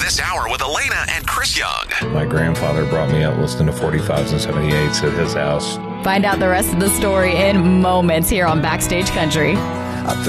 this hour with Elena and Chris Young. My grandfather brought me up listening to 45s and 78s at his house. Find out the rest of the story in moments here on Backstage Country.